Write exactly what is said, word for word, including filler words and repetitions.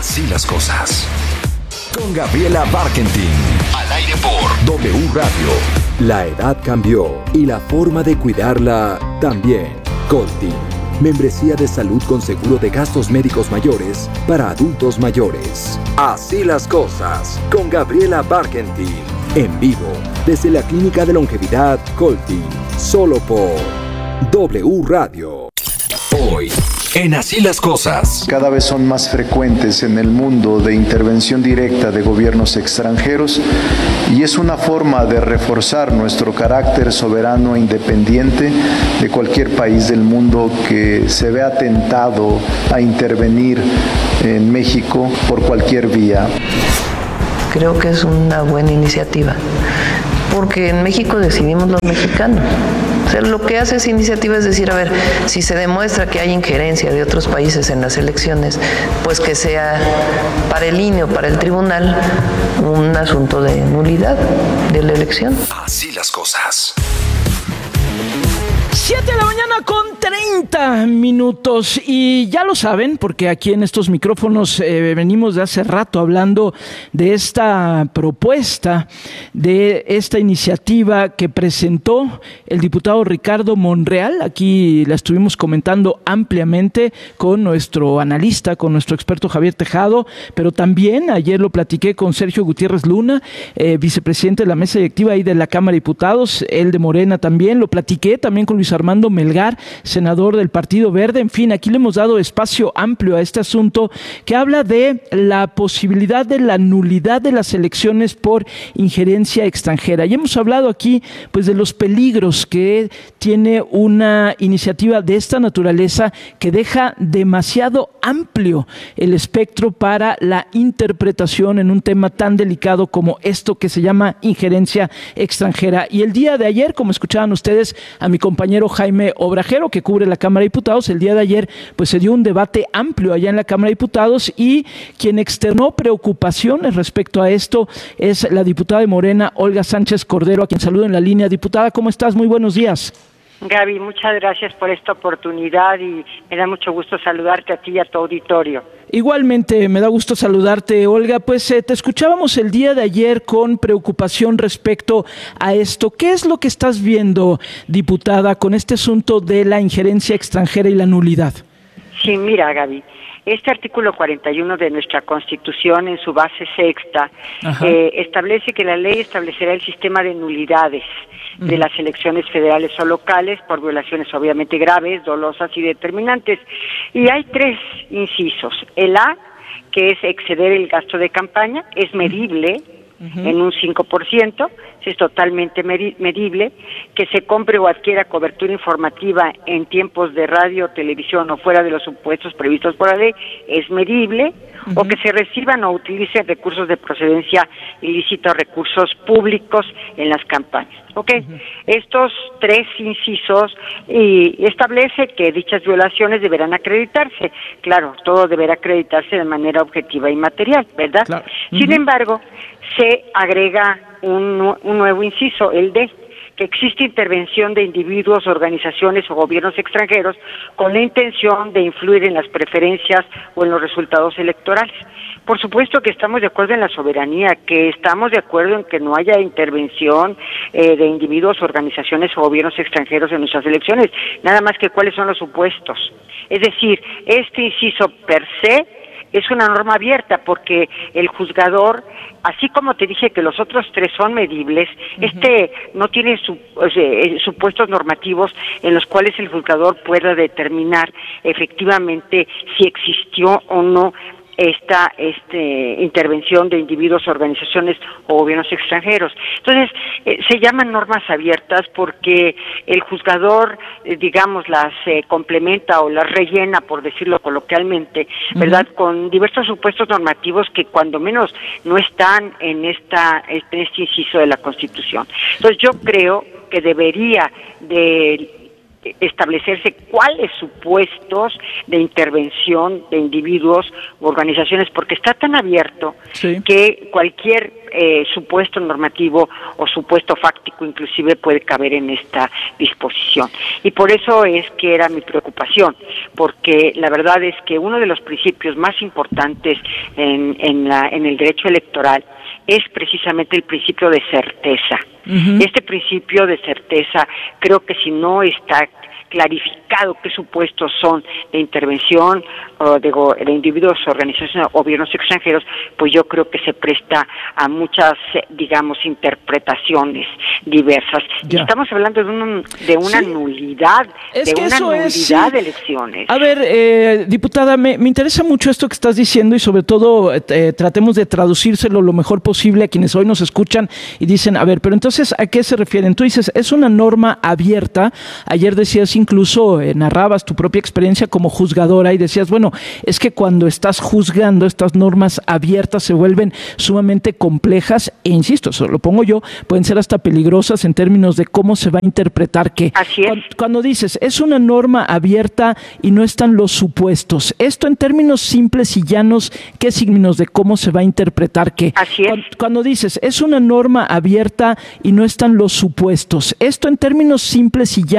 Así las cosas. Con Gabriela Barkentin. Al aire por W Radio. La edad cambió y la forma de cuidarla también. Coltin. Membresía de salud con seguro de gastos médicos mayores para adultos mayores. Así las cosas. Con Gabriela Barkentin. En vivo, desde la Clínica de Longevidad Coltin. Solo por W Radio. Hoy, en Así las cosas. Cada vez son más frecuentes en el mundo de intervención directa de gobiernos extranjeros y es una forma de reforzar nuestro carácter soberano e independiente de cualquier país del mundo que se vea tentado a intervenir en México por cualquier vía. Creo que es una buena iniciativa, porque en México decidimos los mexicanos. O sea, lo que hace esa iniciativa es decir, a ver, si se demuestra que hay injerencia de otros países en las elecciones, pues que sea para el I N E o para el tribunal un asunto de nulidad de la elección. Así las cosas. siete de la mañana con treinta minutos y ya lo saben porque aquí en estos micrófonos eh, venimos de hace rato hablando de esta propuesta, de esta iniciativa que presentó el diputado Ricardo Monreal. Aquí la estuvimos comentando ampliamente con nuestro analista, con nuestro experto Javier Tejado, pero también ayer lo platiqué con Sergio Gutiérrez Luna, eh, vicepresidente de la mesa directiva ahí de la Cámara de Diputados, él de Morena también, lo platiqué también con Luis Armando Melgar, senador del Partido Verde. En fin, aquí le hemos dado espacio amplio a este asunto que habla de la posibilidad de la nulidad de las elecciones por injerencia extranjera. Y hemos hablado aquí pues de los peligros que tiene una iniciativa de esta naturaleza que deja demasiado amplio el espectro para la interpretación en un tema tan delicado como esto que se llama injerencia extranjera. Y el día de ayer, como escuchaban ustedes a mi compañero Jaime Obrajero, que cubre la Cámara de Diputados, el día de ayer pues se dio un debate amplio allá en la Cámara de Diputados y quien externó preocupaciones respecto a esto es la diputada de Morena, Olga Sánchez Cordero, a quien saludo en la línea. Diputada, ¿cómo estás? Muy buenos días. Gaby, muchas gracias por esta oportunidad y me da mucho gusto saludarte a ti y a tu auditorio. Igualmente, me da gusto saludarte, Olga. Pues eh, te escuchábamos el día de ayer con preocupación respecto a esto. ¿Qué es lo que estás viendo, diputada, con este asunto de la injerencia extranjera y la nulidad? Sí, mira, Gaby. Este artículo cuarenta y uno de nuestra Constitución, en su base sexta, eh, establece que la ley establecerá el sistema de nulidades uh-huh. de las elecciones federales o locales por violaciones obviamente graves, dolosas y determinantes. Y hay tres incisos. El A, que es exceder el gasto de campaña, es medible uh-huh. en un cinco por ciento, es totalmente medible, que se compre o adquiera cobertura informativa en tiempos de radio, televisión o fuera de los supuestos previstos por la ley, es medible, uh-huh. o que se reciban o utilicen recursos de procedencia ilícita o recursos públicos en las campañas. ¿Ok? Uh-huh. Estos tres incisos y establece que dichas violaciones deberán acreditarse. Claro, todo deberá acreditarse de manera objetiva y material, ¿verdad? Claro. Uh-huh. Sin embargo, se agrega un, un nuevo inciso, el D, que existe intervención de individuos, organizaciones o gobiernos extranjeros con la intención de influir en las preferencias o en los resultados electorales. Por supuesto que estamos de acuerdo en la soberanía, que estamos de acuerdo en que no haya intervención eh, de individuos, organizaciones o gobiernos extranjeros en nuestras elecciones, nada más que cuáles son los supuestos. Es decir, este inciso per se es una norma abierta porque el juzgador, así como te dije que los otros tres son medibles, uh-huh. este no tiene su, o sea, supuestos normativos en los cuales el juzgador pueda determinar efectivamente si existió o no esta este intervención de individuos, organizaciones o gobiernos extranjeros. Entonces, eh, se llaman normas abiertas porque el juzgador, eh, digamos, las eh, complementa o las rellena, por decirlo coloquialmente, ¿verdad?, uh-huh. con diversos supuestos normativos que cuando menos no están en esta en este inciso de la Constitución. Entonces, yo creo que debería de establecerse cuáles supuestos de intervención de individuos u organizaciones, porque está tan abierto sí. que cualquier eh, supuesto normativo o supuesto fáctico inclusive puede caber en esta disposición. Y por eso es que era mi preocupación, porque la verdad es que uno de los principios más importantes en, en, la, en el derecho electoral es precisamente el principio de certeza. Uh-huh. Este principio de certeza, creo que si no está clarificado qué supuestos son de intervención o de, de individuos, organizaciones o gobiernos extranjeros, pues yo creo que se presta a muchas, digamos, interpretaciones diversas. Y estamos hablando de, un, de una ¿Sí? nulidad, es de que una eso nulidad es, sí. de elecciones. A ver, eh, diputada, me, me interesa mucho esto que estás diciendo y sobre todo eh, tratemos de traducírselo lo mejor posible a quienes hoy nos escuchan y dicen, a ver, pero entonces, ¿a qué se refieren? Tú dices, es una norma abierta. Ayer decías incluso, eh, narrabas tu propia experiencia como juzgadora y decías, bueno, es que cuando estás juzgando estas normas abiertas se vuelven sumamente complejas e insisto, eso lo pongo yo, pueden ser hasta peligrosas en términos de cómo se va a interpretar qué. Así es. Cuando, cuando dices, es una norma abierta y no están los supuestos, esto en términos simples y llanos, ¿qué signos de cómo se va a interpretar qué? Así es. Cuando, cuando dices, es una norma abierta y no están los supuestos, esto en términos simples y llanos,